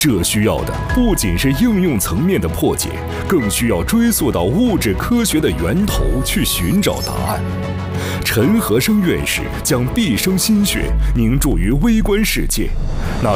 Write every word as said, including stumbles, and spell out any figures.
这需要的不仅是应用层面的破解，更需要追溯到物质科学的源头去寻找答案。陈和生院士将毕生心血凝注于微观世界，那